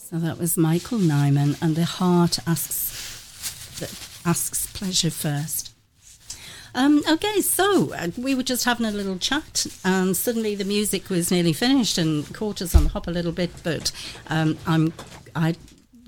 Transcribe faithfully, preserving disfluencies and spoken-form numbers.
So that was Michael Nyman, and the heart asks asks pleasure first. Um, okay, so uh, we were just having a little chat, and suddenly the music was nearly finished and caught us on the hop a little bit. But um, I'm I